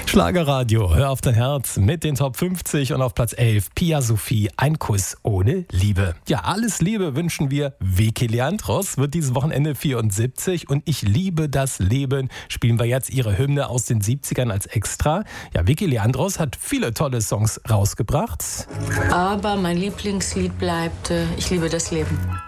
Schlagerradio, hör auf dein Herz mit den Top 50 und auf Platz 11 Pia Sophie, ein Kuss ohne Liebe. Ja, alles Liebe wünschen wir. Vicky Leandros wird dieses Wochenende 74 und Ich liebe das Leben spielen wir jetzt ihre Hymne aus den 70ern als Extra. Ja, Vicky Leandros hat viele tolle Songs rausgebracht. Aber mein Lieblingslied bleibt Ich liebe das Leben.